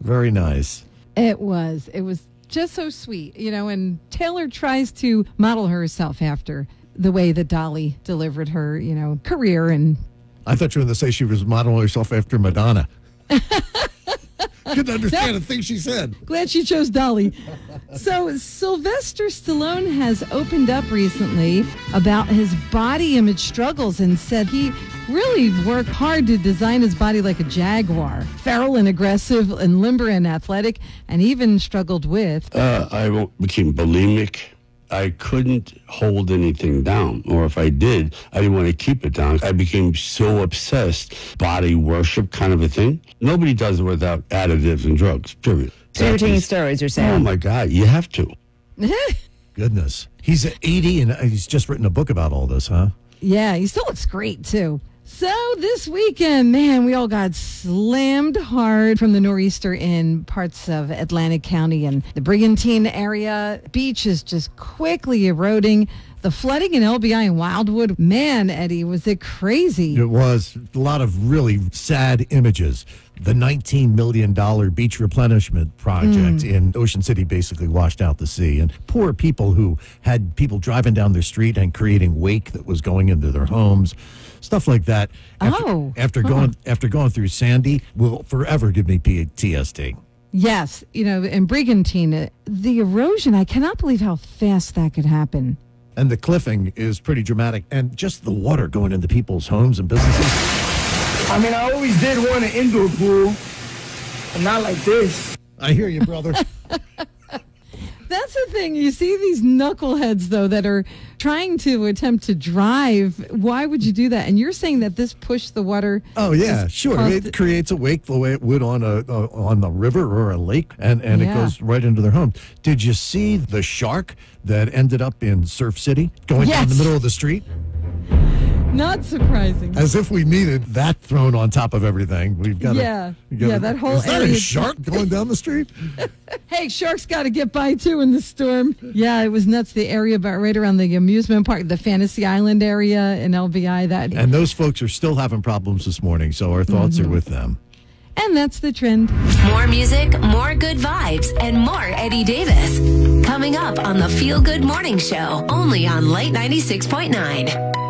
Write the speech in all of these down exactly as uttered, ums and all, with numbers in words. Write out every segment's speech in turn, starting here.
Very nice. It was. It was just so sweet, you know, and Taylor tries to model herself after the way that Dolly delivered her, you know, career. And I thought you were going to say she was modeling herself after Madonna. Couldn't understand a thing she said. Glad she chose Dolly. So Sylvester Stallone has opened up recently about his body image struggles and said he really worked hard to design his body like a jaguar. Feral and aggressive and limber and athletic, and even struggled with... Uh, I became bulimic. I couldn't hold anything down, or if I did, I didn't want to keep it down. I became so obsessed, body worship kind of a thing. Nobody does it without additives and drugs, period. So you're taking steroids, you're saying? Oh, my God, you have to. Goodness. He's eighty, and he's just written a book about all this, huh? Yeah, he still looks great, too. So this weekend, man, we all got slammed hard from the nor'easter in parts of Atlantic County and the Brigantine area. Beach is just quickly eroding. The flooding in L B I and Wildwood, man, Eddie, was it crazy? It was a lot of really sad images. The nineteen million dollars beach replenishment project mm. in Ocean City basically washed out the sea. And poor people who had people driving down their street and creating wake that was going into their homes. Stuff like that. After, oh. After huh. going after going through Sandy will forever give me P T S D. Yes. You know, in Brigantine, the erosion, I cannot believe how fast that could happen. And the cliffing is pretty dramatic. And just the water going into people's homes and businesses. I mean, I always did want an indoor pool, but not like this. I hear you, brother. That's the thing. You see these knuckleheads, though, that are trying to attempt to drive. Why would you do that? And you're saying that this pushed the water. Oh, yeah, sure. It th- creates a wake the way it would on a uh, on the river or a lake, and, and yeah. it goes right into their home. Did you see the shark that ended up in Surf City going yes. down the middle of the street? Not surprising. As if we needed that thrown on top of everything. We've got yeah, to, yeah, that whole is that area. a shark going down the street? Hey, sharks got to get by too in the storm. Yeah, it was nuts. The area about right around the amusement park, the Fantasy Island area in L B I. That and those folks are still having problems this morning. So our thoughts mm-hmm. are with them. And that's the trend. More music, more good vibes, and more Eddie Davis. Coming up on the Feel Good Morning Show, only on Light ninety-six point nine.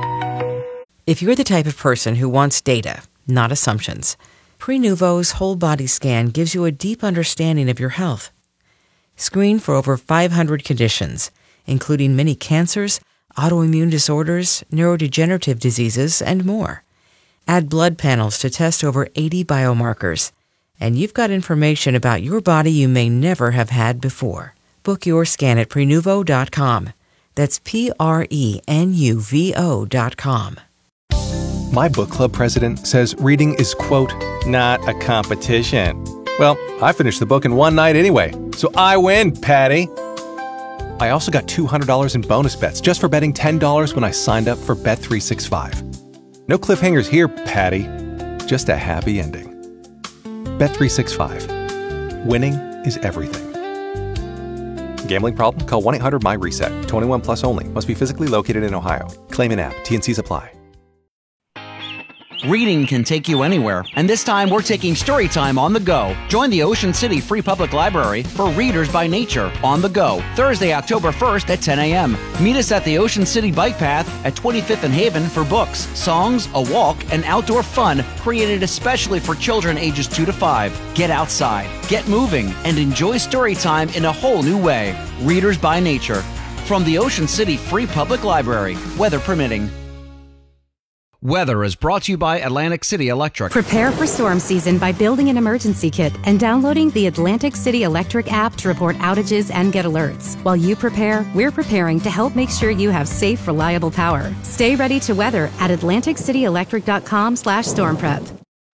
If you're the type of person who wants data, not assumptions, Prenuvo's whole body scan gives you a deep understanding of your health. Screen for over five hundred conditions, including many cancers, autoimmune disorders, neurodegenerative diseases, and more. Add blood panels to test over eighty biomarkers, and you've got information about your body you may never have had before. Book your scan at Prenuvo dot com. That's P R E N U V O dot com. My book club president says reading is, quote, not a competition. Well, I finished the book in one night anyway, so I win, Patty. I also got two hundred dollars in bonus bets just for betting ten dollars when I signed up for Bet three sixty-five. No cliffhangers here, Patty. Just a happy ending. Bet three sixty-five. Winning is everything. Gambling problem? Call one eight hundred M Y reset. twenty-one plus only. Must be physically located in Ohio. Claim in app. T N Cs apply. Reading can take you anywhere, and this time we're taking Storytime on the go. Join the Ocean City Free Public Library for Readers by Nature on the go, Thursday, October first at ten a.m. Meet us at the Ocean City Bike Path at twenty-fifth and Haven for books, songs, a walk, and outdoor fun created especially for children ages two to five. Get outside, get moving, and enjoy Storytime in a whole new way. Readers by Nature from the Ocean City Free Public Library, weather permitting. Weather is brought to you by Atlantic City Electric. Prepare for storm season by building an emergency kit and downloading the Atlantic City Electric app to report outages and get alerts. While you prepare, we're preparing to help make sure you have safe, reliable power. Stay ready to weather at atlantic city electric dot com slash storm prep.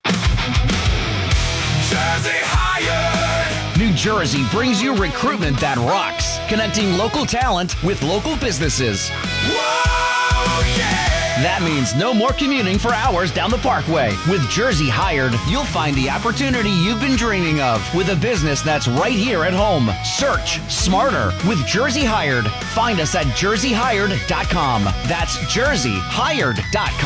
Jersey Hired! New Jersey brings you recruitment that rocks, connecting local talent with local businesses. Whoa, yeah! That means no more commuting for hours down the Parkway. With Jersey Hired, you'll find the opportunity you've been dreaming of with a business that's right here at home. Search smarter with Jersey Hired. Find us at jersey hired dot com. That's jersey hired dot com.